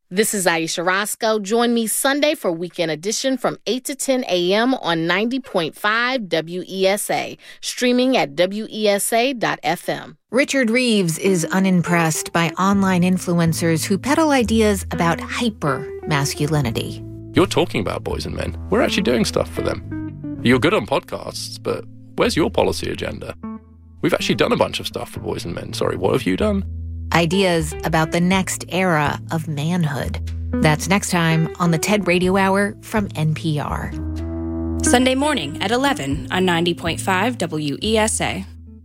This is Aisha Roscoe. Join me Sunday for Weekend Edition from 8 to 10 a.m. on 90.5 WESA, streaming at WESA.fm. Richard Reeves is unimpressed by online influencers who peddle ideas about hyper-masculinity. You're talking about boys and men. We're actually doing stuff for them. You're good on podcasts, but where's your policy agenda? We've actually done a bunch of stuff for boys and men. Sorry, what have you done? Ideas about the next era of manhood. That's next time on the TED Radio Hour from NPR. Sunday morning at 11 on 90.5 WESA.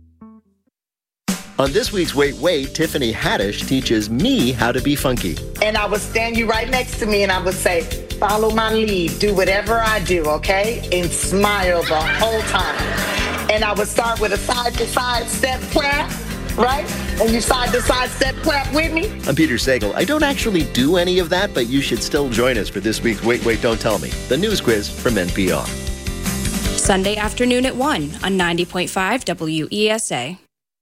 On this week's Wait, Wait, Tiffany Haddish teaches me how to be funky. And I would stand you right next to me and I would say, follow my lead, do whatever I do, okay? And smile the whole time. And I would start with a side-to-side step clap, right? And you side-to-side step clap with me. I'm Peter Sagal. I don't actually do any of that, but you should still join us for this week's Wait, Wait, Don't Tell Me, the news quiz from NPR. Sunday afternoon at 1 on 90.5 WESA.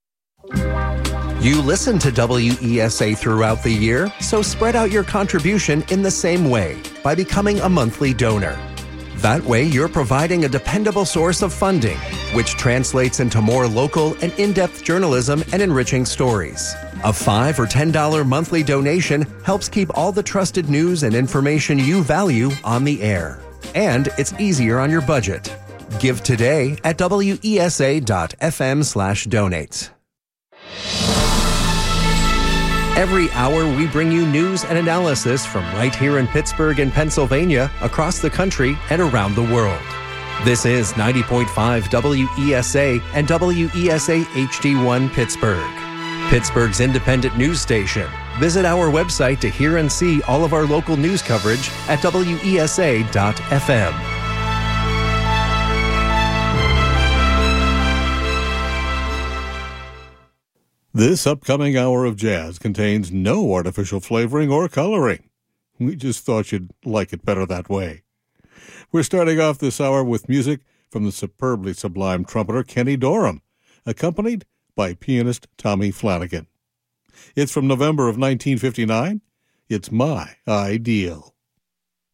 You listen to WESA throughout the year, so spread out your contribution in the same way by becoming a monthly donor. That way, you're providing a dependable source of funding, which translates into more local and in-depth journalism and enriching stories. A $5 or $10 monthly donation helps keep all the trusted news and information you value on the air. And it's easier on your budget. Give today at wesa.fm/donate. Every hour, we bring you news and analysis from right here in Pittsburgh and Pennsylvania, across the country, and around the world. This is 90.5 WESA and WESA HD1 Pittsburgh, Pittsburgh's independent news station. Visit our website to hear and see all of our local news coverage at WESA.fm. This upcoming hour of jazz contains no artificial flavoring or coloring. We just thought you'd like it better that way. We're starting off this hour with music from the superbly sublime trumpeter Kenny Dorham, accompanied by pianist Tommy Flanagan. It's from November of 1959. It's My Ideal.